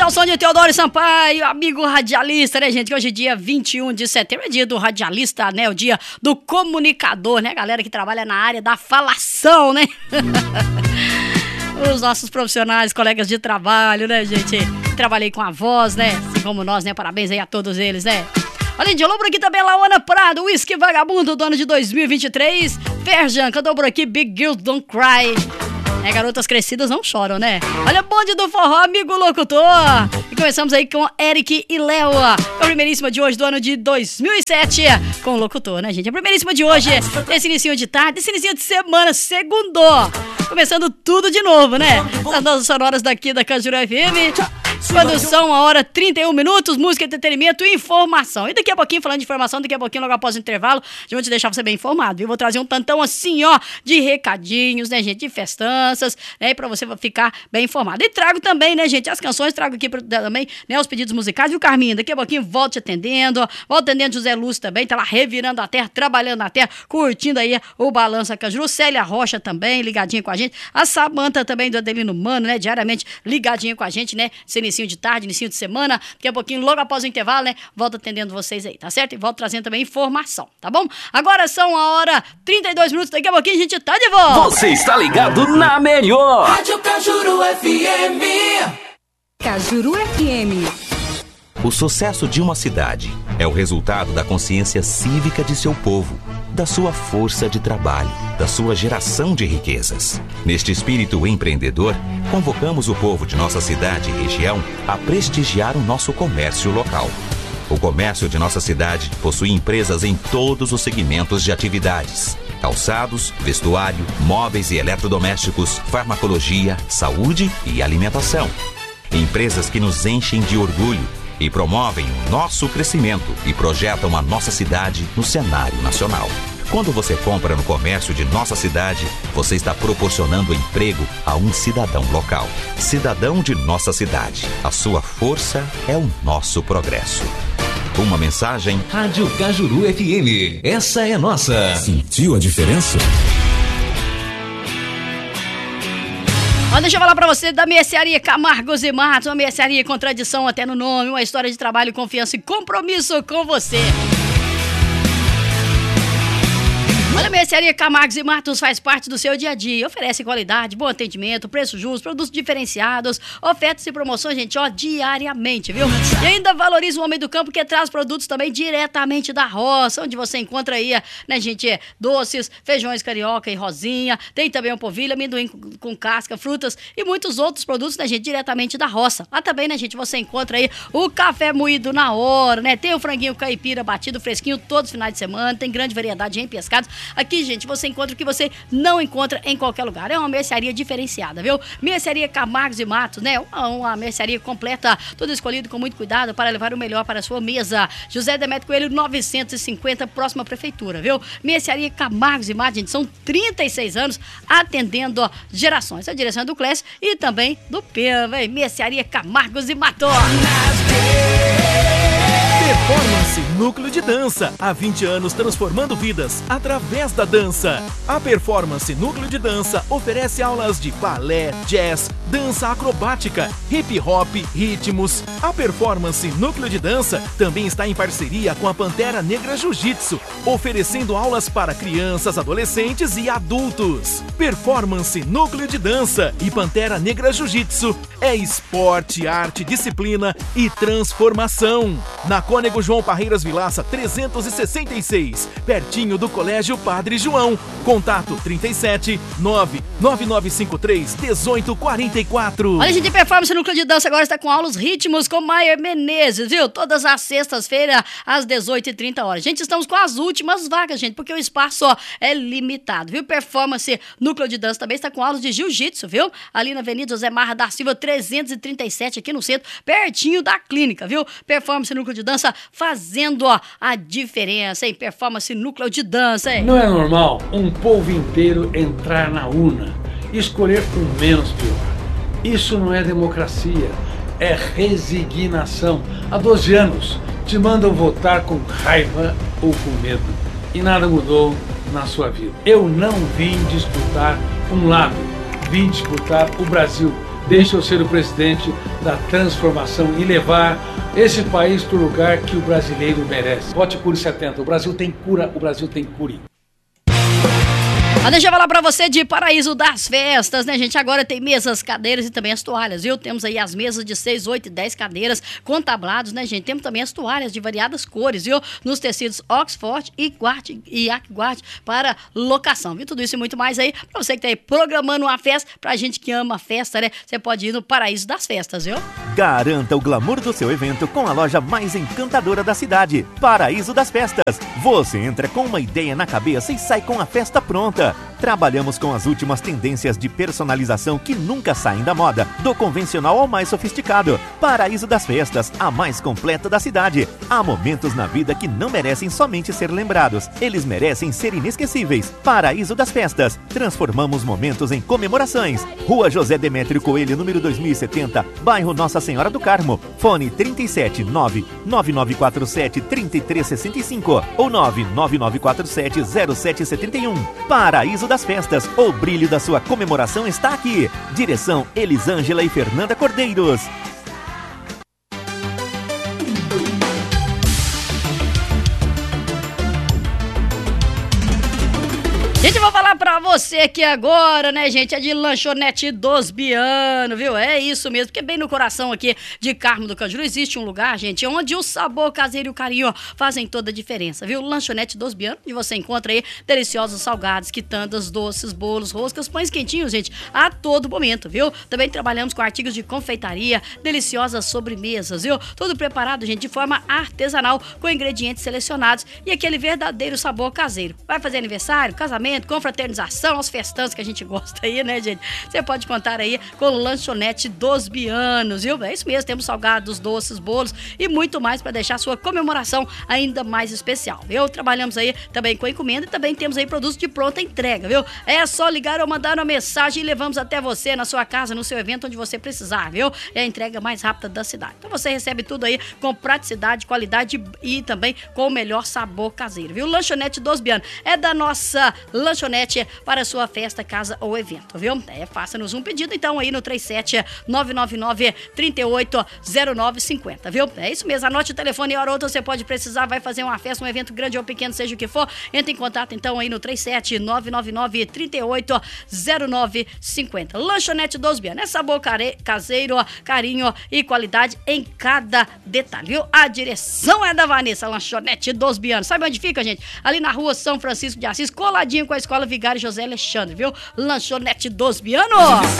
ao som de Teodoro Sampaio, amigo radialista, né, gente? Que hoje é dia 21 de setembro, é dia do radialista, né? O dia do comunicador, né? Galera que trabalha na área da falação, né? Os nossos profissionais, colegas de trabalho, né, gente? Trabalhei com a voz, né? Assim como nós, né? Parabéns aí a todos eles, né? Além de por aqui também, Laona Prado, Whisky Vagabundo, do ano de 2023. Ferjan, cantou por aqui, Big Girls Don't Cry. Garotas crescidas não choram, né? Olha, bonde do forró, amigo locutor. E começamos aí com Eric e Léo. A primeiríssima de hoje, do ano de 2007, com o locutor, né, gente? A primeiríssima de hoje, desse inicinho de tarde, desse inicinho de semana, segundou. Começando tudo de novo, né? As nossas sonoras daqui da Cajuru FM. Quando são 1h31, música, entretenimento e informação. E daqui a pouquinho, falando de informação, daqui a pouquinho, logo após o intervalo, já vou te deixar você bem informado, viu? Vou trazer um tantão assim, ó, de recadinhos, né, gente? De festanças, né? Pra você ficar bem informado. E trago também, né, gente? As canções, trago aqui também, né? Os pedidos musicais, viu, Carminha? Daqui a pouquinho, volto te atendendo. Volto atendendo José Lúcio também, tá lá revirando a terra, trabalhando na terra, curtindo aí o Balança Cajuru. Célia Rocha também, ligadinha com a gente. A Samanta também, do Adelino Mano, né? Diariamente ligadinha com a gente, né? Inicinho de tarde, inicinho de semana, daqui a pouquinho, logo após o intervalo, né, volto atendendo vocês aí, tá certo? E volto trazendo também informação, tá bom? Agora são 1h32, daqui a pouquinho a gente tá de volta. Você está ligado na melhor Rádio Cajuru FM. Cajuru FM. O sucesso de uma cidade é o resultado da consciência cívica de seu povo, da sua força de trabalho, da sua geração de riquezas. Neste espírito empreendedor, convocamos o povo de nossa cidade e região a prestigiar o nosso comércio local. O comércio de nossa cidade possui empresas em todos os segmentos de atividades: calçados, vestuário, móveis e eletrodomésticos, farmacologia, saúde e alimentação. Empresas que nos enchem de orgulho e promovem o nosso crescimento e projetam a nossa cidade no cenário nacional. Quando você compra no comércio de nossa cidade, você está proporcionando emprego a um cidadão local. Cidadão de nossa cidade. A sua força é o nosso progresso. Uma mensagem: Rádio Cajuru FM. Essa é nossa. Sentiu a diferença? Ó, deixa eu falar pra você da Mercearia Camargos e Matos, uma mercearia com tradição até no nome, uma história de trabalho, confiança e compromisso com você. Olha, a Mercearia Camargos e Matos faz parte do seu dia a dia. Oferece qualidade, bom atendimento, preço justo, produtos diferenciados, ofertas e promoções, gente, ó, diariamente, viu? E ainda valoriza o homem do campo, que traz produtos também diretamente da roça, onde você encontra aí, né, gente, doces, feijões carioca e rosinha, tem também um polvilho, amendoim com casca, frutas e muitos outros produtos, né, gente, diretamente da roça. Lá também, né, gente, você encontra aí o café moído na hora, né, tem o franguinho caipira batido fresquinho todos os finais de semana, tem grande variedade em pescados. Aqui, gente, você encontra o que você não encontra em qualquer lugar. É uma mercearia diferenciada, viu? Mercearia Camargos e Matos, né? Uma mercearia completa, tudo escolhido com muito cuidado para levar o melhor para a sua mesa. José Demetrio Coelho, 950, próxima à prefeitura, viu? Mercearia Camargos e Matos, gente, são 36 anos atendendo gerações. A direção é do Clécio e também do Pena, velho. Mercearia Camargos e Matos. Performance Núcleo de Dança. Há 20 anos transformando vidas através da dança. A Performance Núcleo de Dança oferece aulas de balé, jazz, dança acrobática, hip hop, ritmos. A Performance Núcleo de Dança também está em parceria com a Pantera Negra Jiu-Jitsu, oferecendo aulas para crianças, adolescentes e adultos. Performance Núcleo de Dança e Pantera Negra Jiu-Jitsu é esporte, arte, disciplina e transformação. Na Cônego João Parreiras Vilaça 366, pertinho do Colégio Padre João. Contato 37 99953 1844. Olha, gente, Performance Núcleo de Dança agora está com aulas ritmos com Maier Menezes, viu? Todas as sextas-feiras, às 18h30. Gente, estamos com as últimas vagas, gente, porque o espaço, ó, é limitado, viu? Performance Núcleo de Dança também está com aulas de jiu-jitsu, viu? Ali na Avenida José Marra da Silva 337, aqui no centro, pertinho da clínica, viu? Performance Núcleo de Dança fazendo, ó, a diferença, hein? Performance Núcleo de Dança, hein? Não é normal um povo inteiro entrar na urna e escolher o menos pior. Isso não é democracia, é resignação. Há 12 anos te mandam votar com raiva ou com medo e nada mudou na sua vida. Eu não vim disputar um lado, vim disputar o Brasil. Deixe eu ser o presidente da transformação e levar esse país para o lugar que o brasileiro merece. Vote Cure 70. O Brasil tem cura, o Brasil tem cure. Deixa eu falar pra você de Paraíso das Festas, né, gente? Agora tem mesas, cadeiras e também as toalhas, viu? Temos aí as mesas de 6, 8 e 10 cadeiras com tablados, né, gente? Temos também as toalhas de variadas cores, viu? Nos tecidos Oxford e Aquguard para locação, viu? Tudo isso e muito mais aí pra você que tá aí programando uma festa, pra gente que ama a festa, né? Você pode ir no Paraíso das Festas, viu? Garanta o glamour do seu evento com a loja mais encantadora da cidade, Paraíso das Festas. Você entra com uma ideia na cabeça e sai com a festa pronta. Trabalhamos com as últimas tendências de personalização que nunca saem da moda, do convencional ao mais sofisticado. Paraíso das Festas, a mais completa da cidade. Há momentos na vida que não merecem somente ser lembrados, eles merecem ser inesquecíveis. Paraíso das Festas, transformamos momentos em comemorações. Rua José Demétrio Coelho, número 2070, bairro Nossa Senhora do Carmo. Fone 379-9947-3365 ou 99947-0771. Paraíso das Festas, o brilho da sua comemoração está aqui. Direção Elisângela e Fernanda Cordeiros. Gente, eu vou falar pra você aqui agora, né, gente? É de Lanchonete dos Biano, viu? É isso mesmo, porque bem no coração aqui de Carmo do Cajuru existe um lugar, gente, onde o sabor caseiro e o carinho fazem toda a diferença, viu? Lanchonete dos Biano, onde você encontra aí deliciosos salgados, quitandas, doces, bolos, roscas, pães quentinhos, gente, a todo momento, viu? Também trabalhamos com artigos de confeitaria, deliciosas sobremesas, viu? Tudo preparado, gente, de forma artesanal, com ingredientes selecionados e aquele verdadeiro sabor caseiro. Vai fazer aniversário, casamento, confraternização, aos festantes que a gente gosta aí, né, gente? Você pode contar aí com o Lanchonete dos Bianos, viu? É isso mesmo, temos salgados, doces, bolos e muito mais para deixar a sua comemoração ainda mais especial, viu? Trabalhamos aí também com encomenda e também temos aí produtos de pronta entrega, viu? É só ligar ou mandar uma mensagem e levamos até você, na sua casa, no seu evento, onde você precisar, viu? É a entrega mais rápida da cidade. Então você recebe tudo aí com praticidade, qualidade e também com o melhor sabor caseiro, viu? Lanchonete dos Bianos é da nossa lanchonete para sua festa, casa ou evento, viu? Faça-nos um pedido, então, aí no 37-999-380950, viu? É isso mesmo, anote o telefone e a hora outra você pode precisar, vai fazer uma festa, um evento grande ou pequeno, seja o que for, entre em contato, então, aí no 37-999-380950. Lanchonete dos Bianos, é sabor caseiro, carinho e qualidade em cada detalhe, viu? A direção é da Vanessa, Lanchonete dos Bianos. Sabe onde fica, gente? Ali na rua São Francisco de Assis, coladinho com a Escola Vigário José Alexandre, viu? Lanchonete dos Bianos.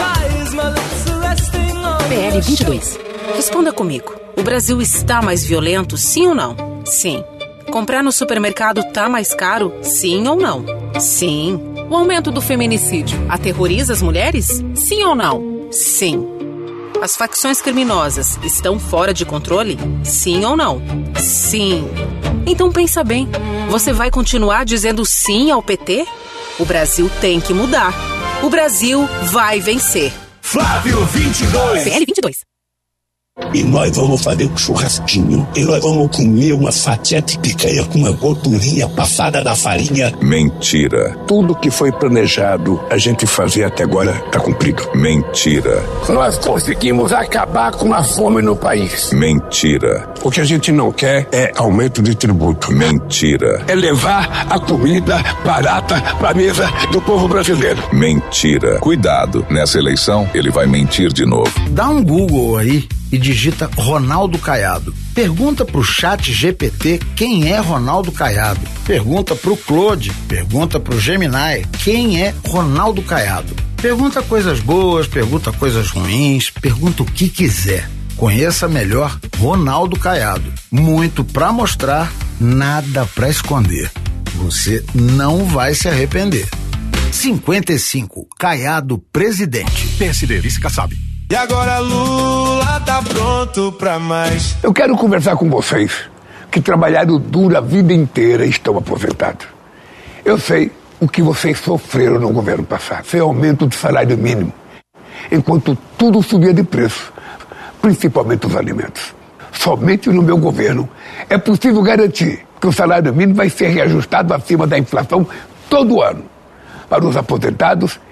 PL 22. Responda comigo. O Brasil está mais violento, sim ou não? Sim. Comprar no supermercado tá mais caro, sim ou não? Sim. O aumento do feminicídio aterroriza as mulheres? Sim ou não? Sim. As facções criminosas estão fora de controle? Sim ou não? Sim. Então pensa bem, você vai continuar dizendo sim ao PT? O Brasil tem que mudar. O Brasil vai vencer. Flávio 22. PL 22. E nós vamos fazer um churrasquinho. E nós vamos comer uma fatia de picanha com uma gordurinha passada da farinha. Mentira. Tudo que foi planejado a gente fazer até agora está cumprido. Mentira. Nós conseguimos acabar com a fome no país. Mentira. O que a gente não quer é aumento de tributo. Mentira. É levar a comida barata para a mesa do povo brasileiro. Mentira. Cuidado, nessa eleição ele vai mentir de novo. Dá um Google aí e digita Ronaldo Caiado. Pergunta pro Chat GPT quem é Ronaldo Caiado. Pergunta pro Claude, pergunta pro Gemini quem é Ronaldo Caiado. Pergunta coisas boas, pergunta coisas ruins, pergunta o que quiser. Conheça melhor Ronaldo Caiado. Muito pra mostrar, nada pra esconder. Você não vai se arrepender. 55, Caiado presidente. PSD, vice Kassab. E agora Lula tá pronto pra mais. Eu quero conversar com vocês que trabalharam duro a vida inteira e estão aposentados. Eu sei o que vocês sofreram no governo passado. Foi aumento do salário mínimo, enquanto tudo subia de preço, principalmente os alimentos. Somente no meu governo é possível garantir que o salário mínimo vai ser reajustado acima da inflação todo ano, para os aposentados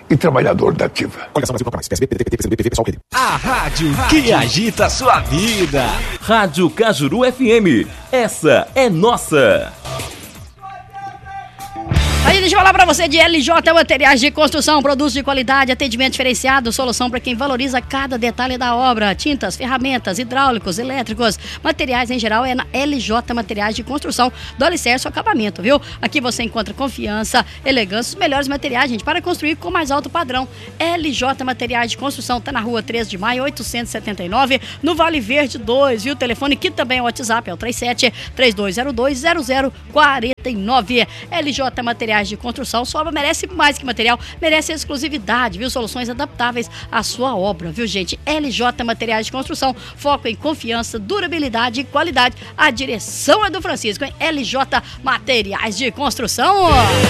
e trabalhador da Ativa. Coligação Brasil mais. PSB, PDT, PT, PCdoB, PSOL, PT. A rádio que agita a sua vida. Rádio Cajuru FM. Essa é nossa. Aí deixa eu falar pra você de LJ Materiais de Construção, produtos de qualidade, atendimento diferenciado, solução para quem valoriza cada detalhe da obra, tintas, ferramentas, hidráulicos, elétricos, materiais em geral é na LJ Materiais de Construção, do alicerce ao acabamento, viu? Aqui você encontra confiança, elegância, os melhores materiais, gente, para construir com mais alto padrão. LJ Materiais de Construção, tá na rua 13 de maio, 879, no Vale Verde 2, viu? O telefone que também é o WhatsApp, é o 37-3202-0049. LJ Materiais de Construção, sua obra merece mais que material, merece exclusividade, viu? Soluções adaptáveis à sua obra, viu, gente? LJ Materiais de Construção, foco em confiança, durabilidade e qualidade. A direção é do Francisco, hein? LJ Materiais de Construção.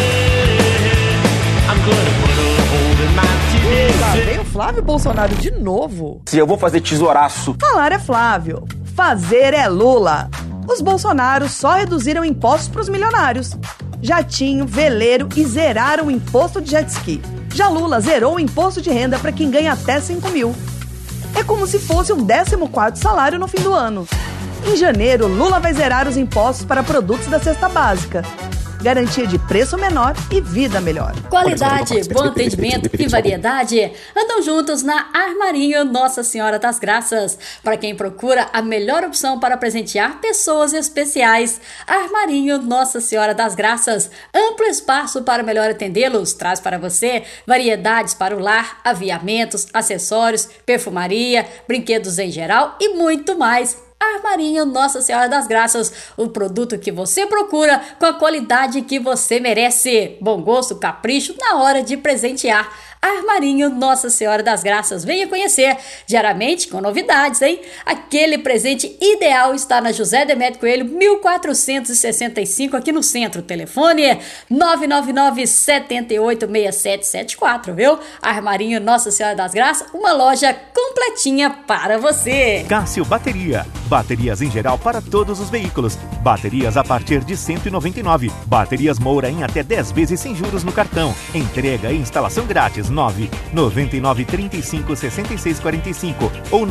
Lá vem o Flávio Bolsonaro de novo. Se eu vou fazer tesouraço. Falar é Flávio, fazer é Lula. Os Bolsonaros só reduziram impostos para os milionários. Jatinho, veleiro e zeraram o imposto de jet ski. Já Lula zerou o imposto de renda para quem ganha até 5 mil. É como se fosse um 14º salário no fim do ano. Em janeiro, Lula vai zerar os impostos para produtos da cesta básica. Garantia de preço menor e vida melhor. Qualidade, bom atendimento e variedade andam juntos na Armarinho Nossa Senhora das Graças. Para quem procura a melhor opção para presentear pessoas especiais, Armarinho Nossa Senhora das Graças. Amplo espaço para melhor atendê-los. Traz para você variedades para o lar, aviamentos, acessórios, perfumaria, brinquedos em geral e muito mais. Armarinho Nossa Senhora das Graças, o produto que você procura com a qualidade que você merece. Bom gosto, capricho na hora de presentear. Armarinho Nossa Senhora das Graças, venha conhecer, diariamente com novidades, hein? Aquele presente ideal está na José Demétrio Coelho, 1465, aqui no centro. Telefone 999-786774, viu? Armarinho Nossa Senhora das Graças, uma loja completinha para você. Cássio Bateria, baterias em geral para todos os veículos, baterias a partir de R$199, baterias Moura em até 10 vezes sem juros no cartão, entrega e instalação grátis. 999356645 ou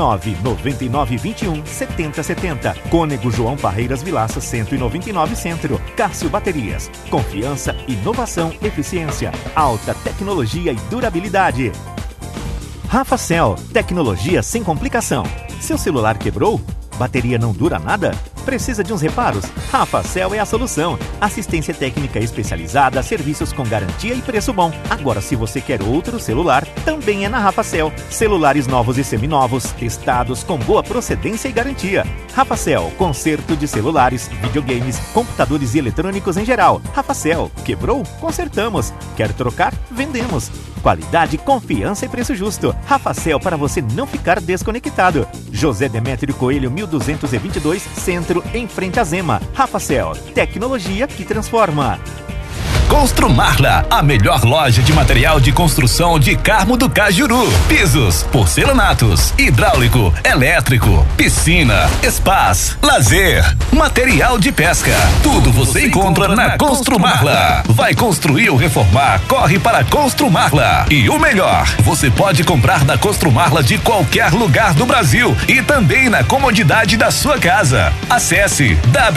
999217070. Cônego João Parreiras Vilaça 199 Centro. Cássio Baterias. Confiança, inovação, eficiência, alta tecnologia e durabilidade. Rafacel, tecnologia sem complicação. Seu celular quebrou? Bateria não dura nada? Precisa de uns reparos? Rafacel é a solução. Assistência técnica especializada, serviços com garantia e preço bom. Agora, se você quer outro celular, também é na Rafacel. Celulares novos e seminovos, testados com boa procedência e garantia. Rafacel, conserto de celulares, videogames, computadores e eletrônicos em geral. Rafacel, quebrou? Consertamos. Quer trocar? Vendemos. Qualidade, confiança e preço justo. Rafacel, para você não ficar desconectado. José Demétrio Coelho, 1222, Centro, em frente a Zema. Rafacel, tecnologia que transforma. Construmarla, a melhor loja de material de construção de Carmo do Cajuru. Pisos, porcelanatos, hidráulico, elétrico, piscina, spas, lazer, material de pesca. Tudo você encontra na Construmarla. Vai construir ou reformar? Corre para Construmarla. E o melhor, você pode comprar na Construmarla de qualquer lugar do Brasil e também na comodidade da sua casa. Acesse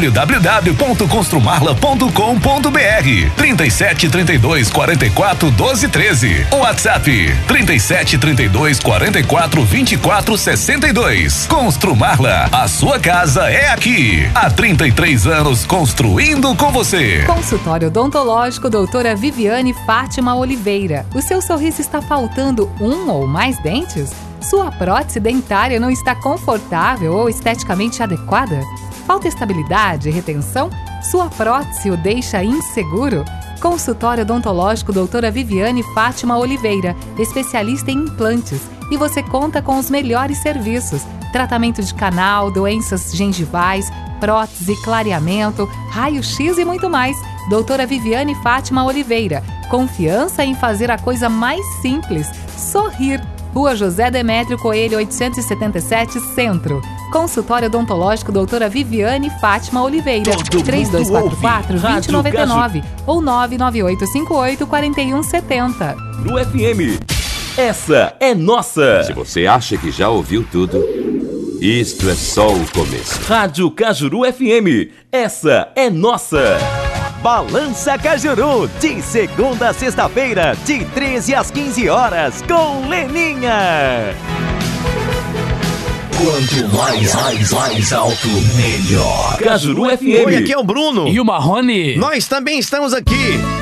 www.construmarla.com.br. 37 32 44 12 13. O WhatsApp 37 32 44 24 62. Construmarla, a sua casa é aqui. Há 33 anos construindo com você. Consultório odontológico doutora Viviane Fátima Oliveira. O seu sorriso está faltando um ou mais dentes? Sua prótese dentária não está confortável ou esteticamente adequada? Falta estabilidade e retenção? Sua prótese o deixa inseguro? Consultório odontológico doutora Viviane Fátima Oliveira, especialista em implantes. E você conta com os melhores serviços: tratamento de canal, doenças gengivais, prótese, clareamento, raio-x e muito mais. Doutora Viviane Fátima Oliveira. Confiança em fazer a coisa mais simples: sorrir. Rua José Demétrio Coelho, 877, Centro. Consultório odontológico doutora Viviane Fátima Oliveira, 3244-2099 ou 99858-4170. No FM, essa é nossa. Se você acha que já ouviu tudo, isto é só o começo. Rádio Cajuru FM, essa é nossa. Balança Cajuru, de segunda a sexta-feira, de 13 às 15 horas, com Leninha. Quanto mais alto, melhor. Cajuru FM. Oi, aqui é o Bruno. E o Marrone. Nós também estamos aqui